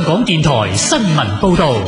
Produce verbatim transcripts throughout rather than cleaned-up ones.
港電台新聞報道。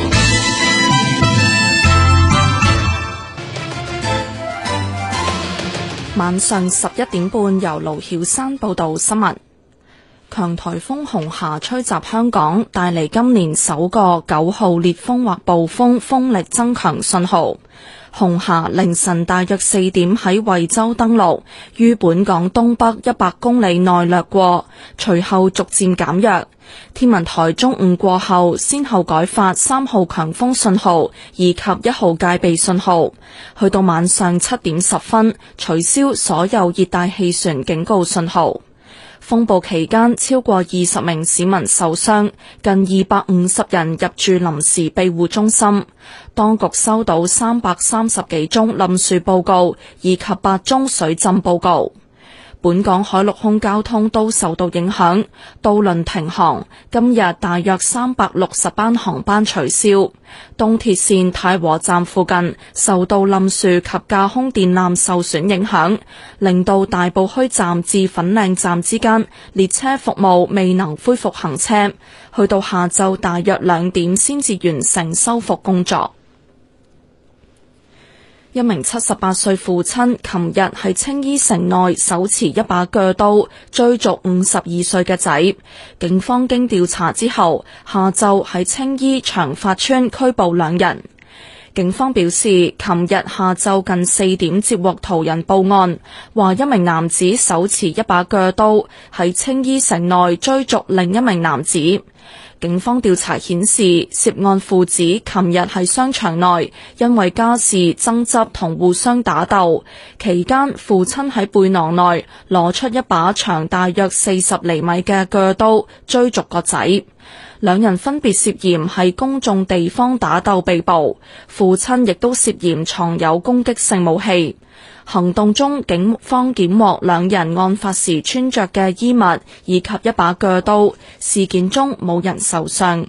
晚上十一點半，由盧曉山報道新聞。強颱風紅霞吹襲香港，帶嚟今年首個九號烈風或暴風風力增強信號。紅霞凌晨大約四點喺惠州登陸，於本港東北一百公里內掠過，隨後逐漸減弱。天文台中午過後先後改發三號強風信號以及一號戒備信號，去到晚上七點十分取消所有熱帶氣旋警告信號。風暴期間，超過二十名市民受傷，近二百五十人入住臨時庇護中心。當局收到三百三十幾宗冧樹報告，以及八宗水浸報告。本港海陸空交通都受到影響，渡輪停航，今日大約三百六十班航班取消。東鐵線太和站附近受到冧樹及架空電纜受損影響，令到大埔墟站至粉嶺站之間列車服務未能恢復行車，去到下晝大約兩點先至完成修復工作。一名七十八歲父親琴日喺青衣城內手持一把鋸刀追逐五十二歲嘅仔，警方經調查之後，下晝喺青衣長發村拘捕兩人。警方表示，琴日下晝近四點接獲途人報案，話一名男子手持一把鋸刀喺青衣城內追逐另一名男子。警方調查顯示，涉案父子琴日喺商場內因為家事爭執同互相打鬥，期間父親喺背囊內攞出一把長大約四十厘米嘅鋸刀追逐個仔。兩人分別涉嫌喺公眾地方打鬥被捕，父親亦都涉嫌藏有攻擊性武器。行動中，警方檢獲兩人案發時穿着嘅衣物以及一把鋸刀，事件中冇人受傷。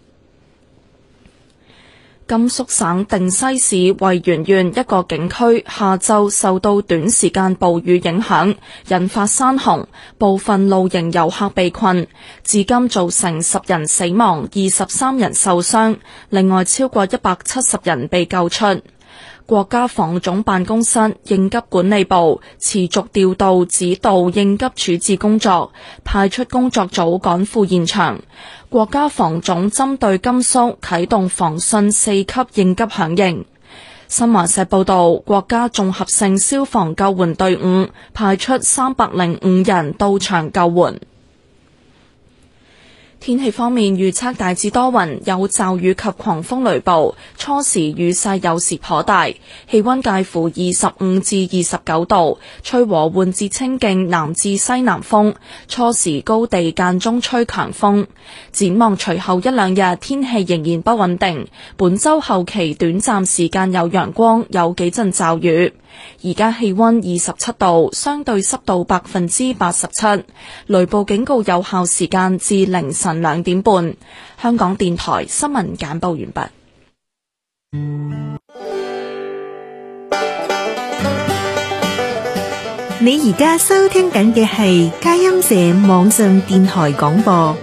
甘肅省定西市渭源縣一個景區下晝受到短時間暴雨影響，引發山洪，部分露營遊客被困，至今造成十人死亡，二十三人受傷，另外超過一百七十人被救出。國家防總辦公室應急管理部持續調度指導應急處置工作，派出工作組趕赴現場。國家防總針對甘肅啟動防汛四級應急響應。新華社報道，國家綜合性消防救援隊伍派出三百零五人到場救援。天氣方面預測大致多雲，有驟雨及狂風雷暴，初時雨勢有時頗大，氣溫介乎二十五至二十九度，吹和緩至清勁南至西南風，初時高地間中吹強風。展望隨後一兩日天氣仍然不穩定，本周後期短暫時間有陽光，有幾陣驟雨。而家氣溫二十七度，相對濕度百分之八十七，雷暴警告有效時間至凌晨兩點半。香港電台新聞簡報完畢。 你而家收聽緊嘅係佳音社網上電台廣播。